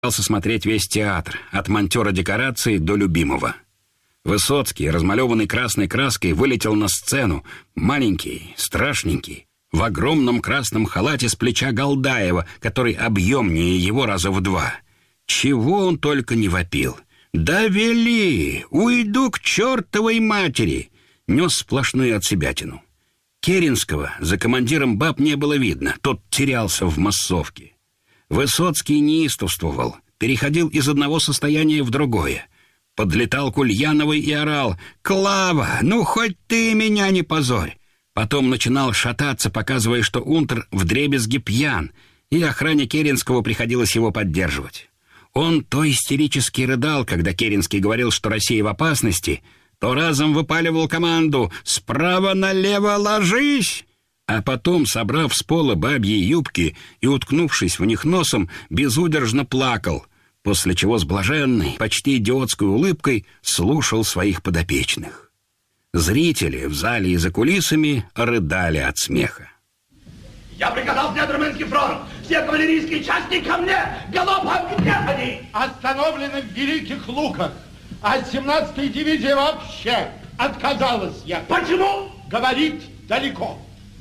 смотреть весь театр, от монтера декораций до любимого. Высоцкий, размалеванный красной краской, вылетел на сцену, маленький, страшненький, в огромном красном халате с плеча Голдаева, который объемнее его раза в 2. Чего он только не вопил. «Довели! Уйду к чертовой матери!» Нес сплошную отсебятину. Керенского за командиром баб не было видно, тот терялся в массовке. Высоцкий неистовствовал, переходил из одного состояния в другое. Подлетал к Ульяновой и орал: «Клава, ну хоть ты меня не позорь!» Потом начинал шататься, показывая, что унтер вдребезги пьян, и охране Керенского приходилось его поддерживать. Он то истерически рыдал, когда Керенский говорил, что Россия в опасности, то разом выпаливал команду: «Справа налево ложись!» А потом, собрав с пола бабьи юбки и уткнувшись в них носом, безудержно плакал, после чего с блаженной, почти идиотской улыбкой слушал своих подопечных. Зрители в зале и за кулисами рыдали от смеха. «Я приказал снять Румынский фронт! Все кавалерийские части ко мне! Галопом где они?» Остановлены в Великих Луках, а 17-я дивизия вообще отказалась ехать. Почему? Говорит, далеко.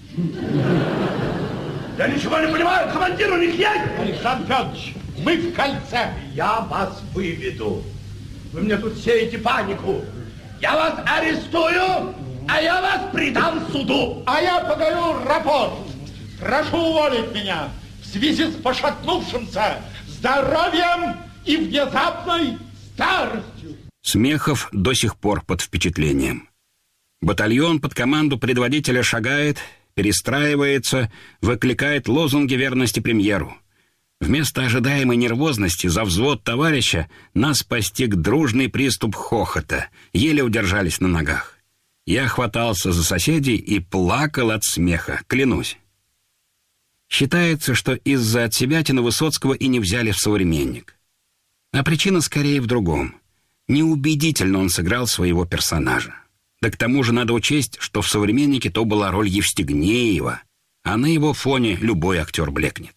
Я ничего не понимаю, командир у них есть? Александр Федорович, мы в кольце. Я вас выведу. Вы мне тут сеете панику. Я вас арестую, а я вас предам суду. А я подаю рапорт. Прошу уволить меня в связи с пошатнувшимся здоровьем и внезапной старостью. Смехов до сих пор под впечатлением. Батальон под команду предводителя шагает, перестраивается, выкликает лозунги верности премьеру. Вместо ожидаемой нервозности за взвод товарища нас постиг дружный приступ хохота. Еле удержались на ногах. Я хватался за соседей и плакал от смеха, клянусь. Считается, что из-за отсебятины Высоцкого и не взяли в «Современник». А причина скорее в другом. Неубедительно он сыграл своего персонажа. Да к тому же надо учесть, что в «Современнике» то была роль Евстигнеева, а на его фоне любой актер блекнет.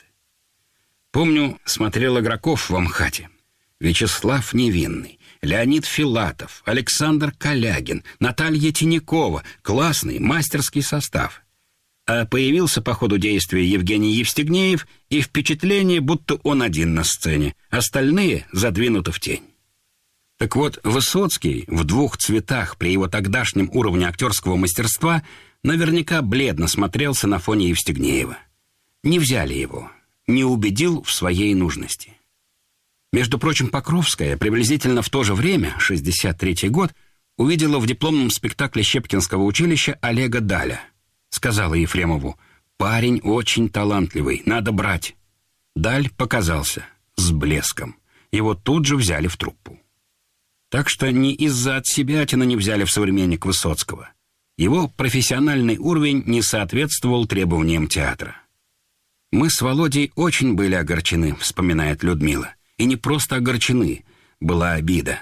Помню, смотрел игроков в Амхате. Вячеслав Невинный, Леонид Филатов, Александр Калягин, Наталья Тинякова. Классный, мастерский состав. А появился по ходу действия Евгений Евстигнеев, и впечатление, будто он один на сцене, остальные задвинуты в тень. Так вот, Высоцкий в 2 цветах при его тогдашнем уровне актерского мастерства наверняка бледно смотрелся на фоне Евстигнеева. Не взяли его, не убедил в своей нужности. Между прочим, Покровская приблизительно в то же время, 63-й год, увидела в дипломном спектакле Щепкинского училища Олега Даля. Сказала Ефремову: «Парень очень талантливый, надо брать». Даль показался с блеском. Его тут же взяли в труппу. Так что не из-за отсебятины не взяли в «Современник» Высоцкого. Его профессиональный уровень не соответствовал требованиям театра. «Мы с Володей очень были огорчены», — вспоминает Людмила. «И не просто огорчены, была обида.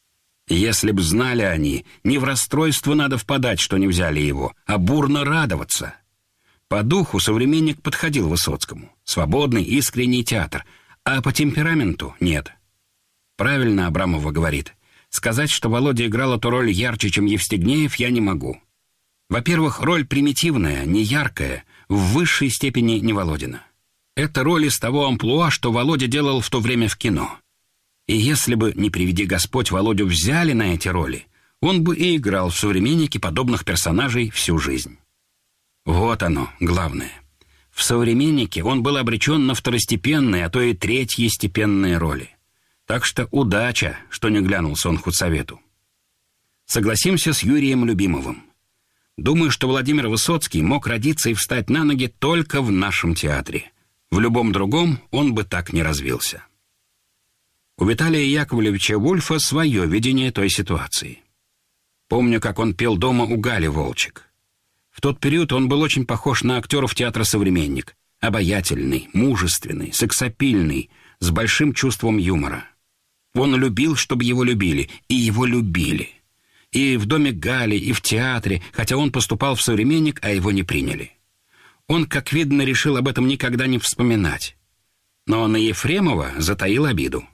Если б знали они, не в расстройство надо впадать, что не взяли его, а бурно радоваться». По духу «Современник» подходил Высоцкому. Свободный, искренний театр. А по темпераменту — нет. Правильно Абрамова говорит: сказать, что Володя играл эту роль ярче, чем Евстигнеев, я не могу. Во-первых, роль примитивная, неяркая, в высшей степени не Володина. Это роль из того амплуа, что Володя делал в то время в кино. И если бы, не приведи Господь, Володю взяли на эти роли, он бы и играл в «Современнике» подобных персонажей всю жизнь. Вот оно, главное. В «Современнике» он был обречен на второстепенные, а то и третьестепенные роли. Так что удача, что не глянулся он худсовету. Согласимся с Юрием Любимовым. Думаю, что Владимир Высоцкий мог родиться и встать на ноги только в нашем театре. В любом другом он бы так не развился. У Виталия Яковлевича Вульфа свое видение той ситуации. Помню, как он пел дома у Гали Волчек. В тот период он был очень похож на актеров театра «Современник». Обаятельный, мужественный, сексапильный, с большим чувством юмора. Он любил, чтобы его любили, и его любили. И в доме Гали, и в театре, хотя он поступал в «Современник», а его не приняли. Он, как видно, решил об этом никогда не вспоминать. Но на Ефремова затаил обиду.